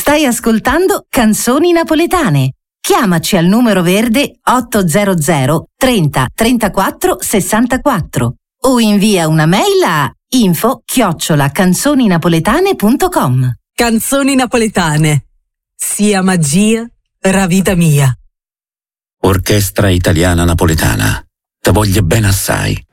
Stai ascoltando Canzoni Napoletane. Chiamaci al numero verde 800 30 34 64 o invia una mail a info@canzoninapoletane.com. Canzoni napoletane. Sia magia, ra vita mia. Orchestra Italiana Napoletana. Te voglio bene assai.